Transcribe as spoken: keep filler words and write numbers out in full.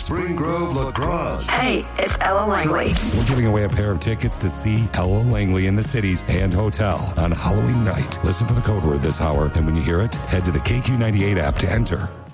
Spring Grove Lacrosse. Hey, it's Ella Langley. We're giving away a pair of tickets to see Ella Langley in the Cities and Hotel on Halloween night. Listen for the code word this hour, and when you hear it, head to the K Q ninety-eight app to enter.